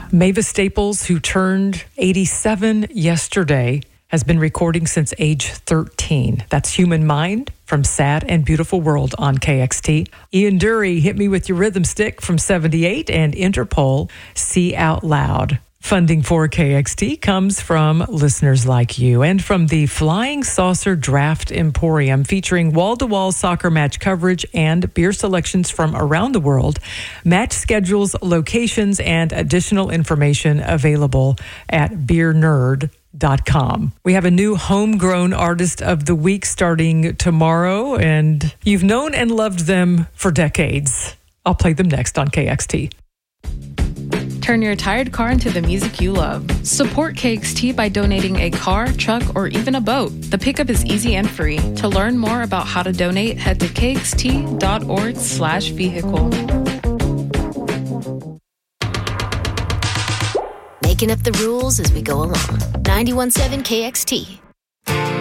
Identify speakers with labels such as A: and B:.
A: Mavis Staples, who turned 87 yesterday, has been recording since age 13. That's Human Mind from Sad and Beautiful World on KXT. Ian Dury, Hit Me With Your Rhythm Stick from 78, and Interpol, See Out Loud. Funding for KXT comes from listeners like you and from the Flying Saucer Draft Emporium, featuring wall-to-wall soccer match coverage and beer selections from around the world. Match schedules, locations, and additional information available at beernerd.com. We have a new homegrown artist of the week starting tomorrow, and you've known and loved them for decades. I'll play them next on KXT.
B: Turn your tired car into the music you love. Support KXT by donating a car, truck, or even a boat. The pickup is easy and free. To learn more about how to donate, head to kxt.org/vehicle.
C: Making up the rules as we go along. 91.7 KXT.